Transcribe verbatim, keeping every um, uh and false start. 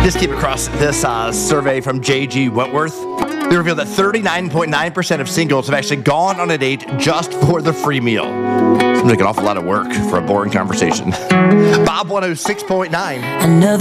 Just came across this uh, survey from J G Wentworth. They revealed that thirty-nine point nine percent of singles have actually gone on a date just for the free meal. Seems like an awful lot of work for a boring conversation. Bob one oh six point nine. Another